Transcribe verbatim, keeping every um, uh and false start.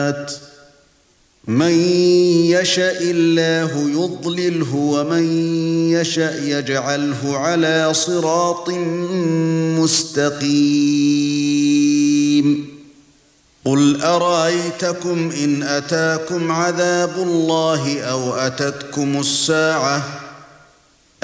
مَن يَشَإِ اللَّهُ يُضْلِلْهُ وَمَن يَشَأْ يَجْعَلْهُ عَلَى صِرَاطٍ مُسْتَقِيمٍ قُلْ أَرَأَيْتَكُمْ إِنْ أَتَاكُمْ عَذَابُ اللَّهِ أَوْ أَتَتْكُمُ السَّاعَةُ